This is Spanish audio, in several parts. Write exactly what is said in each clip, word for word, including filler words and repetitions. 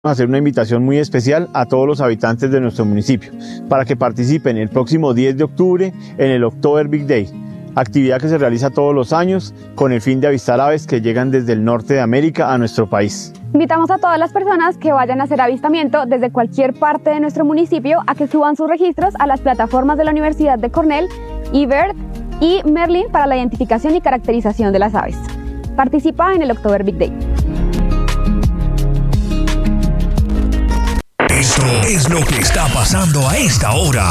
hacer una invitación muy especial a todos los habitantes de nuestro municipio para que participen el próximo diez de octubre en el October Big Day, actividad que se realiza todos los años con el fin de avistar aves que llegan desde el norte de América a nuestro país. Invitamos a todas las personas que vayan a hacer avistamiento desde cualquier parte de nuestro municipio a que suban sus registros a las plataformas de la Universidad de Cornell, eBird y Merlin para la identificación y caracterización de las aves. Participa en el October Big Day. Esto es lo que está pasando a esta hora.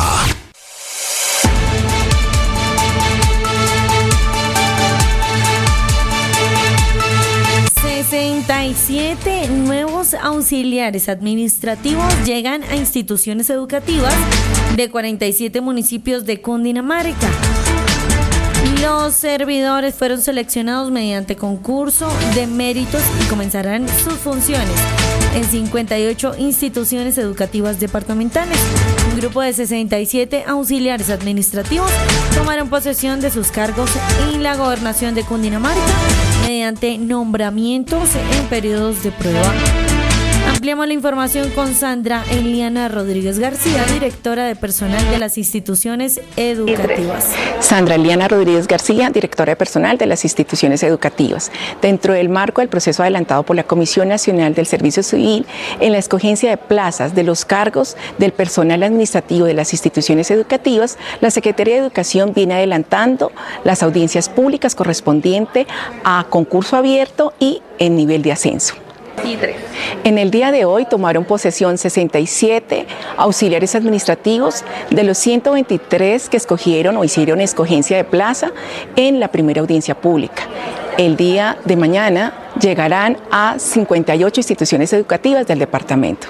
sesenta y siete nuevos auxiliares administrativos llegan a instituciones educativas de cuarenta y siete municipios de Cundinamarca. Los servidores fueron seleccionados mediante concurso de méritos y comenzarán sus funciones en cincuenta y ocho instituciones educativas departamentales. Un grupo de sesenta y siete auxiliares administrativos tomaron posesión de sus cargos en la gobernación de Cundinamarca mediante nombramientos en periodos de prueba. Ampliamos la información con Sandra Eliana Rodríguez García, directora de personal de las instituciones educativas. Sandra Eliana Rodríguez García, directora de personal de las instituciones educativas. Dentro del marco del proceso adelantado por la Comisión Nacional del Servicio Civil en la escogencia de plazas de los cargos del personal administrativo de las instituciones educativas, la Secretaría de Educación viene adelantando las audiencias públicas correspondientes a concurso abierto y en nivel de ascenso. En el día de hoy tomaron posesión sesenta y siete auxiliares administrativos de los ciento veintitrés que escogieron o hicieron escogencia de plaza en la primera audiencia pública. El día de mañana llegarán a cincuenta y ocho instituciones educativas del departamento.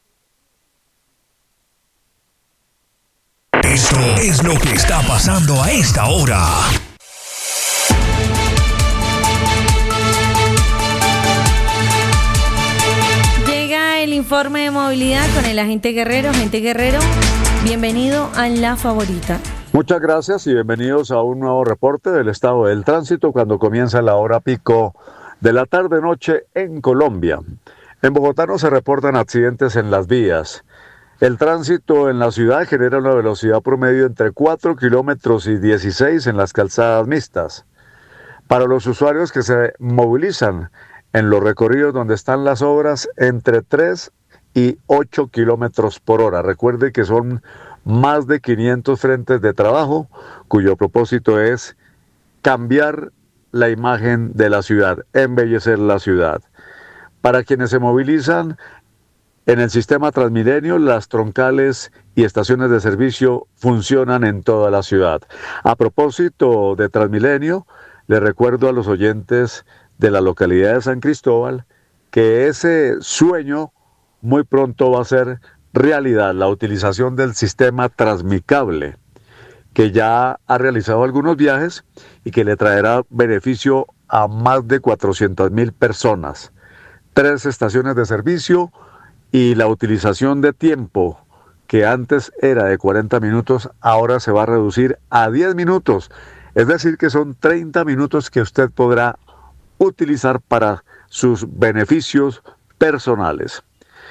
Esto es lo que está pasando a esta hora. El informe de movilidad con el agente Guerrero. Agente Guerrero, bienvenido a La Favorita. Muchas gracias y bienvenidos a un nuevo reporte del estado del tránsito cuando comienza la hora pico de la tarde-noche en Colombia. En Bogotá no se reportan accidentes en las vías. El tránsito en la ciudad genera una velocidad promedio entre cuatro kilómetros y dieciséis en las calzadas mixtas. Para los usuarios que se movilizan en los recorridos donde están las obras, entre tres y ocho kilómetros por hora. Recuerde que son más de quinientos frentes de trabajo, cuyo propósito es cambiar la imagen de la ciudad, embellecer la ciudad. Para quienes se movilizan en el sistema Transmilenio, las troncales y estaciones de servicio funcionan en toda la ciudad. A propósito de Transmilenio, le recuerdo a los oyentes de la localidad de San Cristóbal que ese sueño muy pronto va a ser realidad, la utilización del sistema Transmicable, que ya ha realizado algunos viajes y que le traerá beneficio a más de cuatrocientas mil personas. Tres estaciones de servicio y la utilización de tiempo, que antes era de cuarenta minutos, ahora se va a reducir a diez minutos. Es decir, que son treinta minutos que usted podrá utilizar para sus beneficios personales.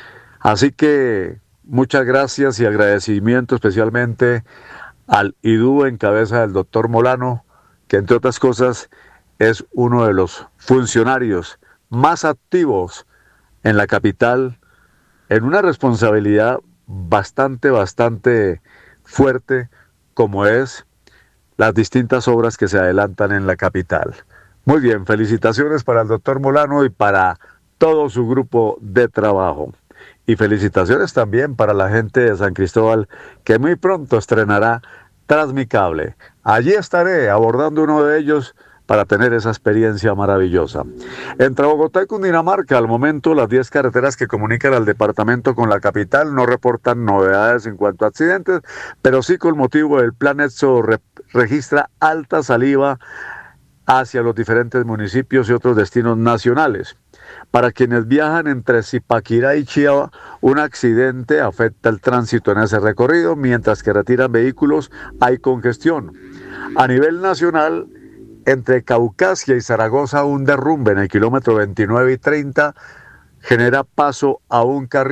Así que muchas gracias y agradecimiento especialmente al I D U en cabeza del doctor Molano, que entre otras cosas es uno de los funcionarios más activos en la capital, en una responsabilidad bastante, bastante fuerte, como es las distintas obras que se adelantan en la capital. Muy bien, felicitaciones para el doctor Molano y para todo su grupo de trabajo. Y felicitaciones también para la gente de San Cristóbal, que muy pronto estrenará Transmicable. Allí estaré abordando uno de ellos para tener esa experiencia maravillosa. Entre Bogotá y Cundinamarca, al momento, las diez carreteras que comunican al departamento con la capital no reportan novedades en cuanto a accidentes, pero sí con motivo del plan EXO re- registra alta saliva hacia los diferentes municipios y otros destinos nacionales. Para quienes viajan entre Zipaquirá y Chía, un accidente afecta el tránsito en ese recorrido, mientras que retiran vehículos hay congestión. A nivel nacional, entre Caucasia y Zaragoza, un derrumbe en el kilómetro veintinueve y treinta genera paso a un carril